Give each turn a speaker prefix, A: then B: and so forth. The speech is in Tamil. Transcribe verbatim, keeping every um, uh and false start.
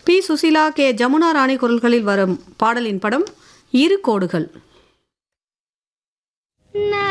A: பி சுசீலா, கே ஜமுனா ராணி குரல்களில் வரும் பாடலின் படம் இரு கோடுகள்.